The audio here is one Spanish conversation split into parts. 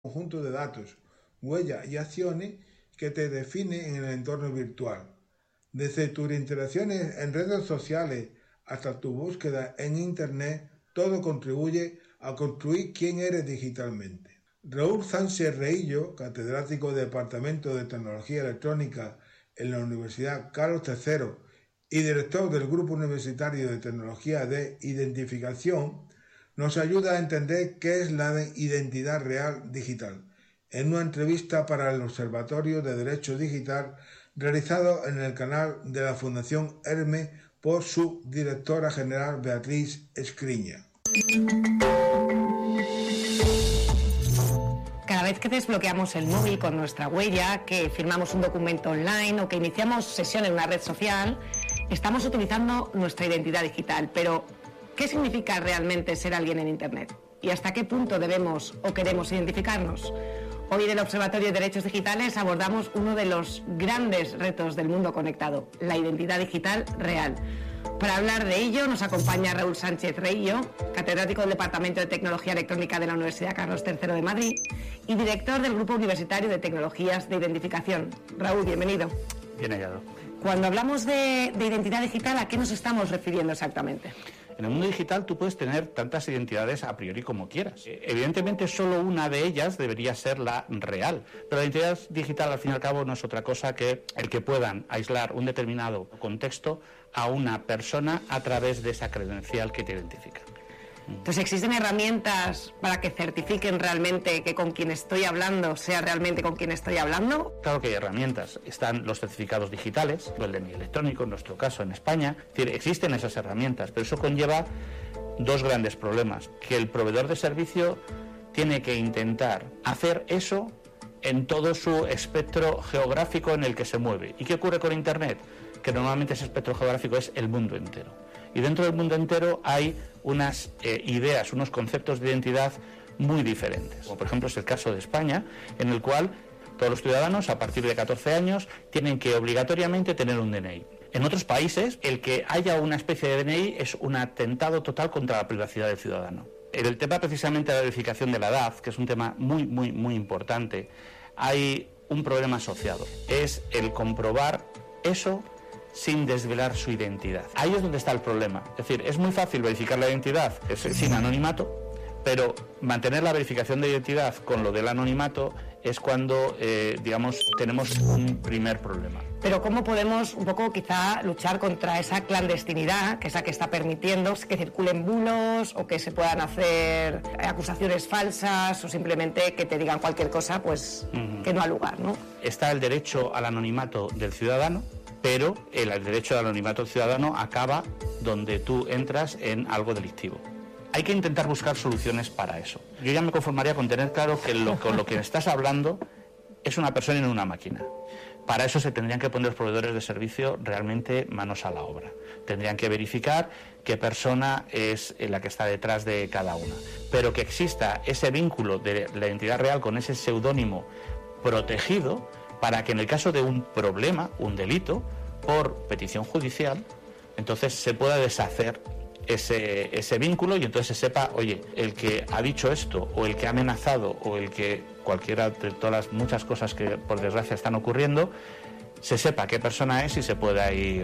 conjunto de datos, huellas y acciones que te definen en el entorno virtual. Desde tus interacciones en redes sociales hasta tu búsqueda en Internet, todo contribuye a construir quién eres digitalmente. Raúl Sánchez Reillo, catedrático del Departamento de Tecnología Electrónica en la Universidad Carlos III y director del Grupo Universitario de Tecnología de Identificación, nos ayuda a entender qué es la identidad real digital, en una entrevista para el Observatorio de Derecho Digital realizado en el canal de la Fundación Hermes por su directora general Beatriz Escriña. Cada vez que desbloqueamos el móvil con nuestra huella, que firmamos un documento online o que iniciamos sesión en una red social, estamos utilizando nuestra identidad digital. Pero, ¿qué significa realmente ser alguien en Internet? ¿Y hasta qué punto debemos o queremos identificarnos? Hoy en el Observatorio de Derechos Digitales abordamos uno de los grandes retos del mundo conectado, la identidad digital real. Para hablar de ello nos acompaña Raúl Sánchez Reillo, catedrático del Departamento de Tecnología Electrónica de la Universidad Carlos III de Madrid y director del Grupo Universitario de Tecnologías de Identificación. Raúl, bienvenido. Bien hallado. Cuando hablamos de identidad digital, ¿a qué nos estamos refiriendo exactamente? En el mundo digital tú puedes tener tantas identidades a priori como quieras. Evidentemente solo una de ellas debería ser la real, pero la identidad digital al fin y al cabo no es otra cosa que el que puedan aislar un determinado contexto a una persona a través de esa credencial que te identifica. Entonces, ¿existen herramientas para que certifiquen realmente que con quien estoy hablando sea realmente con quien estoy hablando? Claro que hay herramientas. Están los certificados digitales, el DNI electrónico, en nuestro caso en España. Es decir, existen esas herramientas, pero eso conlleva dos grandes problemas. Que el proveedor de servicio tiene que intentar hacer eso en todo su espectro geográfico en el que se mueve. ¿Y qué ocurre con Internet? Que normalmente ese espectro geográfico es el mundo entero. Y dentro del mundo entero hay unas ideas, unos conceptos de identidad muy diferentes. Como por ejemplo es el caso de España, en el cual todos los ciudadanos a partir de 14 años tienen que obligatoriamente tener un DNI. En otros países, el que haya una especie de DNI es un atentado total contra la privacidad del ciudadano. En el tema precisamente de la verificación de la edad, que es un tema muy importante, hay un problema asociado. Es el comprobar eso sin desvelar su identidad. Ahí es donde está el problema. Es decir, es muy fácil verificar la identidad sin anonimato, pero mantener la verificación de identidad con lo del anonimato es cuando, tenemos un primer problema. Pero ¿cómo podemos un poco quizá luchar contra esa clandestinidad, que es la que está permitiendo que circulen bulos o que se puedan hacer acusaciones falsas o simplemente que te digan cualquier cosa, pues que no ha lugar, ¿no? Está el derecho al anonimato del ciudadano, pero el derecho al anonimato del ciudadano acaba donde tú entras en algo delictivo. Hay que intentar buscar soluciones para eso. Yo ya me conformaría con tener claro que con lo que estás hablando es una persona y no una máquina. Para eso se tendrían que poner los proveedores de servicio realmente manos a la obra. Tendrían que verificar qué persona es la que está detrás de cada una. Pero que exista ese vínculo de la identidad real con ese seudónimo protegido para que en el caso de un problema, un delito, por petición judicial, entonces se pueda deshacer ese vínculo y entonces se sepa, oye, el que ha dicho esto o el que ha amenazado o el que cualquiera de todas las muchas cosas que por desgracia están ocurriendo, se sepa qué persona es y se pueda ir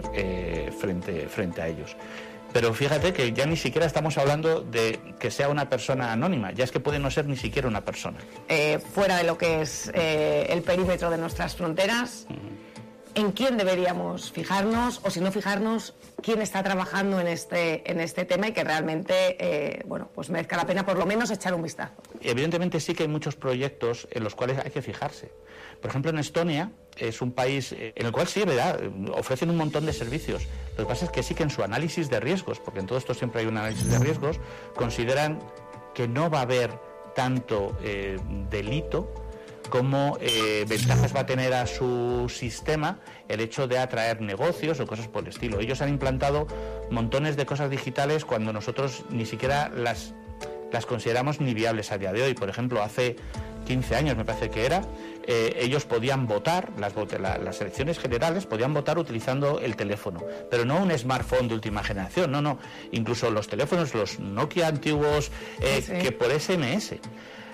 frente a ellos. Pero fíjate que ya ni siquiera estamos hablando de que sea una persona anónima, ya es que puede no ser ni siquiera una persona. Fuera de lo que es el perímetro de nuestras fronteras, ¿en quién deberíamos fijarnos? O si no fijarnos, ¿quién está trabajando en este tema y que realmente pues merezca la pena por lo menos echar un vistazo? Evidentemente sí que hay muchos proyectos en los cuales hay que fijarse. Por ejemplo, en Estonia es un país en el cual sí, ¿verdad?, ofrecen un montón de servicios. Lo que pasa es que sí que en su análisis de riesgos, porque en todo esto siempre hay un análisis de riesgos, consideran que no va a haber tanto delito como ventajas va a tener a su sistema el hecho de atraer negocios o cosas por el estilo. Ellos han implantado montones de cosas digitales cuando nosotros ni siquiera las consideramos ni viables a día de hoy. Por ejemplo, hace 15 años me parece que era, ellos podían votar, las elecciones generales podían votar utilizando el teléfono, pero no un smartphone de última generación, no, incluso los teléfonos, los Nokia antiguos, que por SMS.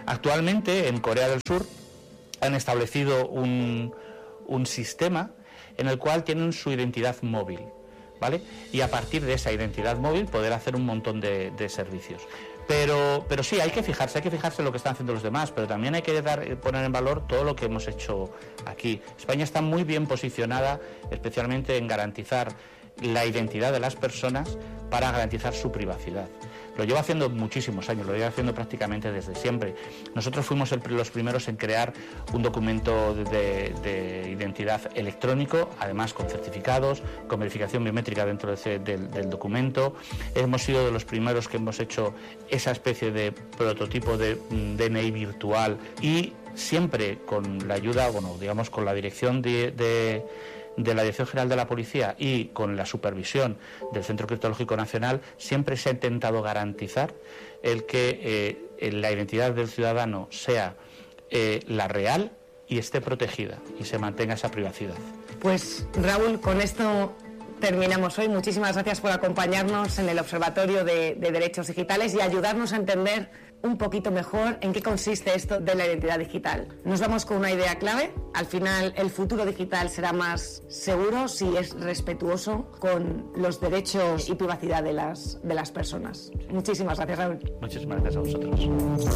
Actualmente en Corea del Sur han establecido un sistema en el cual tienen su identidad móvil, ¿vale? Y a partir de esa identidad móvil poder hacer un montón de servicios. Pero sí, hay que fijarse en lo que están haciendo los demás, pero también hay que poner en valor todo lo que hemos hecho aquí. España está muy bien posicionada, especialmente en garantizar la identidad de las personas para garantizar su privacidad. Lo llevo haciendo muchísimos años, lo llevo haciendo prácticamente desde siempre. Nosotros fuimos los primeros en crear un documento de identidad electrónico, además con certificados, con verificación biométrica dentro del documento. Hemos sido de los primeros que hemos hecho esa especie de prototipo de DNI virtual y siempre con la ayuda, con la dirección de la Dirección General de la Policía y con la supervisión del Centro Criptológico Nacional, siempre se ha intentado garantizar el que la identidad del ciudadano sea la real y esté protegida y se mantenga esa privacidad. Pues Raúl, con esto terminamos hoy. Muchísimas gracias por acompañarnos en el Observatorio de Derechos Digitales y ayudarnos a entender un poquito mejor en qué consiste esto de la identidad digital. Nos vamos con una idea clave. Al final, el futuro digital será más seguro si es respetuoso con los derechos y privacidad de las personas. Muchísimas gracias, Raúl. Muchísimas gracias a vosotros.